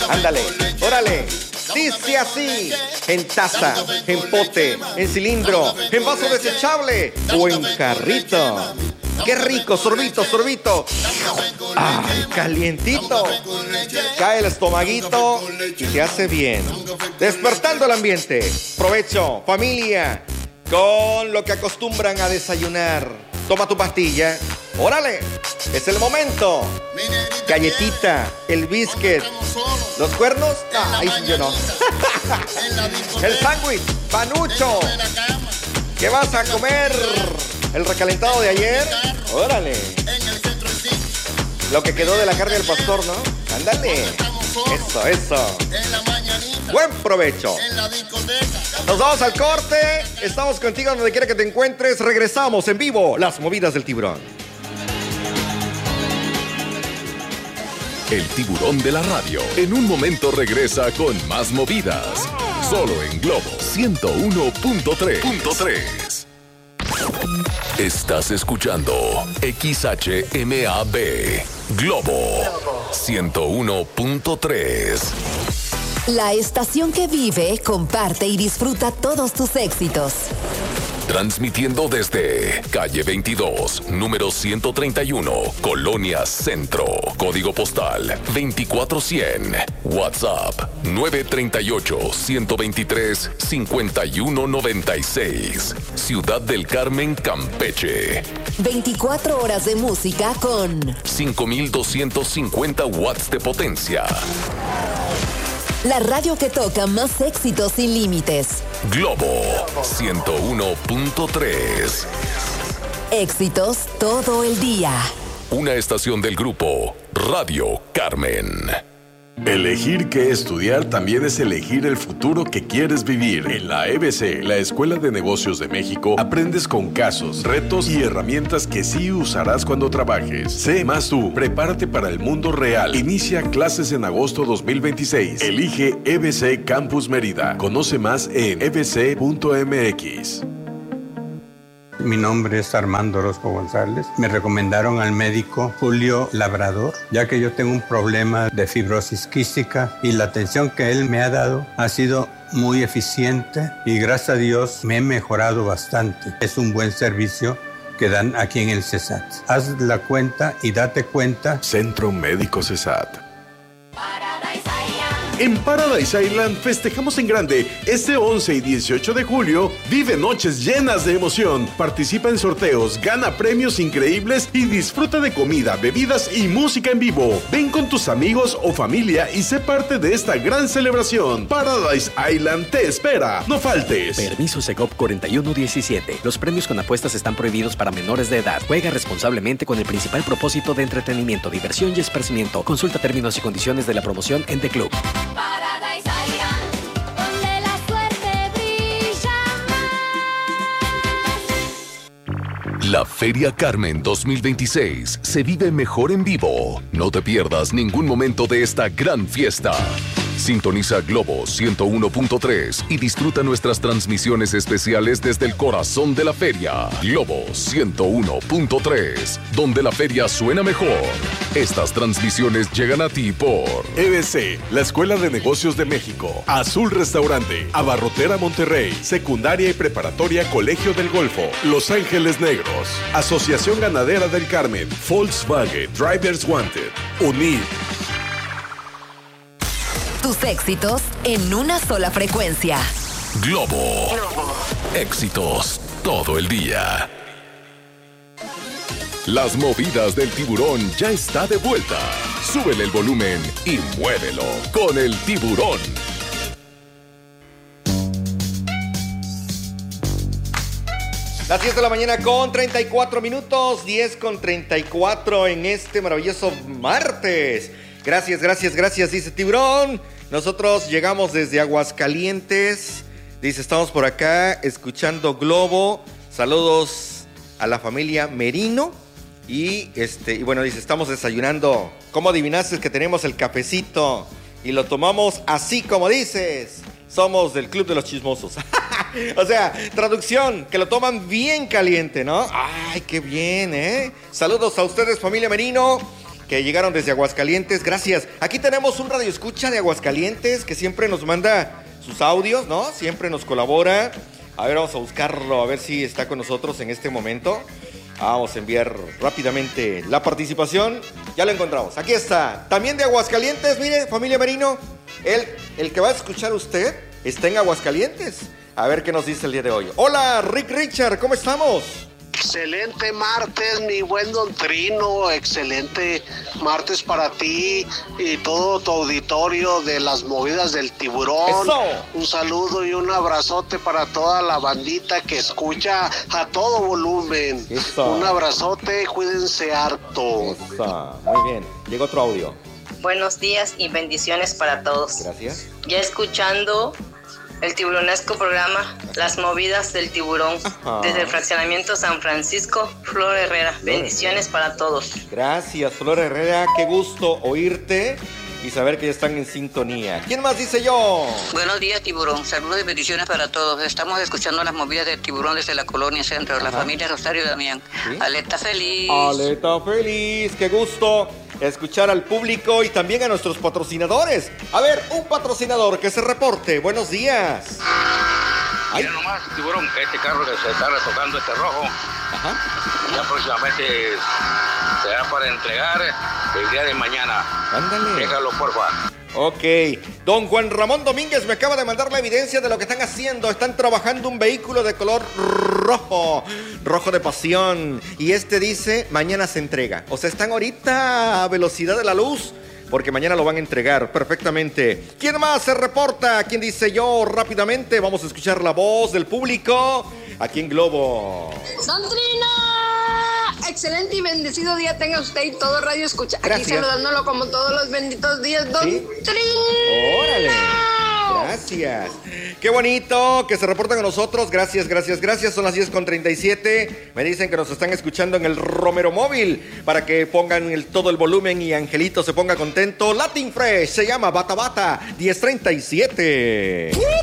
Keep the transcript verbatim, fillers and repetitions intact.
Ándale, órale. Dice así: en taza, en pote, en cilindro, en vaso desechable o en carrito. ¡Qué rico! Sorbito, sorbito. ¡Ay, calientito! Cae el estomaguito y te hace bien. Despertando el ambiente. Provecho, familia, con lo que acostumbran a desayunar. Toma tu pastilla. ¡Órale! Es el momento. Galletita, el biscuit. ¿Los cuernos? No, ahí sí yo no. El sándwich, panucho. ¿Qué vas a comer? ¿El recalentado de ayer? ¡Órale! Lo que quedó de la carne del pastor, ¿no? ¡Ándale! Eso, eso. Buen provecho. Nos vamos al corte. Estamos contigo donde quiera que te encuentres. Regresamos en vivo. Las movidas del tiburón. El tiburón de la radio. En un momento regresa con más movidas. Solo en Globo ciento uno punto tres. Estás escuchando X H M A B Globo ciento uno punto tres. La estación que vive, comparte y disfruta todos tus éxitos. Transmitiendo desde calle veintidós, número ciento treinta y uno, Colonia Centro. Código postal veinticuatro cien. WhatsApp nueve tres ocho, uno dos tres, cinco uno nueve seis. Ciudad del Carmen, Campeche. veinticuatro horas de música con cinco mil doscientos cincuenta watts de potencia. La radio que toca más éxitos sin límites. Globo ciento uno punto tres. Éxitos todo el día. Una estación del grupo Radio Carmen. Elegir qué estudiar también es elegir el futuro que quieres vivir. En la E B C, la Escuela de Negocios de México, aprendes con casos, retos y herramientas que sí usarás cuando trabajes. Sé más tú, prepárate para el mundo real. Inicia clases en agosto dos mil veintiséis. Elige E B C Campus Mérida. Conoce más en e b c punto m x. Mi nombre es Armando Orozco González. Me recomendaron al médico Julio Labrador, ya que yo tengo un problema de fibrosis quística y la atención que él me ha dado ha sido muy eficiente y gracias a Dios me he mejorado bastante. Es un buen servicio que dan aquí en el CESAT. Haz la cuenta y date cuenta. Centro Médico CESAT. En Paradise Island festejamos en grande. Este once y dieciocho de julio vive noches llenas de emoción. Participa en sorteos, gana premios increíbles y disfruta de comida, bebidas y música en vivo. Ven con tus amigos o familia y sé parte de esta gran celebración. Paradise Island te espera. No faltes. Permiso Segov cuarenta y uno diecisiete. Los premios con apuestas están prohibidos para menores de edad. Juega responsablemente con el principal propósito de entretenimiento, diversión y esparcimiento. Consulta términos y condiciones de la promoción en The Club. Paradise Island, donde la suerte brilla más. La Feria Carmen dos mil veintiséis se vive mejor en vivo. No te pierdas ningún momento de esta gran fiesta. Sintoniza Globo ciento uno punto tres y disfruta nuestras transmisiones especiales desde el corazón de la feria. Globo ciento uno punto tres, donde la feria suena mejor. Estas transmisiones llegan a ti por E B C, la Escuela de Negocios de México, Azul Restaurante, Abarrotera Monterrey, Secundaria y Preparatoria Colegio del Golfo, Los Ángeles Negros, Asociación Ganadera del Carmen, Volkswagen, Drivers Wanted, Unir. Tus éxitos en una sola frecuencia. Globo. Éxitos todo el día. Las movidas del tiburón ya está de vuelta. Súbele el volumen y muévelo con el tiburón. Las diez de la mañana con treinta y cuatro minutos, diez con treinta y cuatro en este maravilloso martes. Gracias, gracias, gracias, dice Tiburón. Nosotros llegamos desde Aguascalientes. Dice, estamos por acá escuchando Globo. Saludos a la familia Merino. Y este, y bueno, dice, estamos desayunando. ¿Cómo adivinaste que tenemos el cafecito? Y lo tomamos así como dices. Somos del Club de los Chismosos. O sea, traducción, que lo toman bien caliente, ¿no? Ay, qué bien, ¿eh? Saludos a ustedes, familia Merino. que llegaron desde Aguascalientes. Gracias. Aquí tenemos un radioescucha de Aguascalientes que siempre nos manda sus audios, ¿no? Siempre nos colabora. A ver, vamos a buscarlo, a ver si está con nosotros en este momento. Vamos a enviar rápidamente la participación. Ya lo encontramos. Aquí está. También de Aguascalientes, mire, familia Merino. El, el que va a escuchar usted está en Aguascalientes. A ver qué nos dice el día de hoy. Hola, Rick Richard, ¿cómo estamos? Excelente martes, mi buen Don Trino, excelente martes para ti y todo tu auditorio de las movidas del tiburón. ¡Eso! Un saludo y un abrazote para toda la bandita que escucha a todo volumen. ¡Eso! Un abrazote, cuídense harto. Eso. Muy bien, llega otro audio. Buenos días y bendiciones para todos. Gracias. Ya escuchando el tiburonesco programa Las Movidas del Tiburón. Ajá. Desde el fraccionamiento San Francisco, Flor Herrera. Flor Bendiciones Herrera. para todos. Gracias, Flor Herrera. Qué gusto oírte y saber que ya están en sintonía. ¿Quién más dice yo? Buenos días, Tiburón. Saludos y bendiciones para todos. Estamos escuchando las movidas del Tiburón desde la Colonia Centro, la Ajá. familia Rosario Damián. ¿Sí? Aleta feliz. Aleta feliz, qué gusto escuchar al público y también a nuestros patrocinadores. A ver, un patrocinador que se reporte. Buenos días. Ay. Mira nomás, Tiburón, este carro que se está retocando, este rojo, Ajá. ya próximamente será para entregar el día de mañana. Ándale. Déjalo, porfa. Ok, don Juan Ramón Domínguez me acaba de mandar la evidencia de lo que están haciendo. Están trabajando un vehículo de color rojo, rojo de pasión. Y este dice, mañana se entrega. O sea, están ahorita a velocidad de la luz, porque mañana lo van a entregar perfectamente. ¿Quién más se reporta? ¿Quién dice yo? Rápidamente, vamos a escuchar la voz del público aquí en Globo. ¡Don Trino! Excelente y bendecido día tenga usted y todo Radio Escucha. Gracias. Aquí saludándolo como todos los benditos días, Don ¿Sí? Trino. ¡Órale! Gracias. Qué bonito que se reportan con nosotros. Gracias, gracias, gracias. Son las diez con treinta y siete. Me dicen que nos están escuchando en el Romero Móvil para que pongan el, todo el volumen y Angelito se ponga contento. Latin Fresh se llama Bata Bata diez treinta y siete.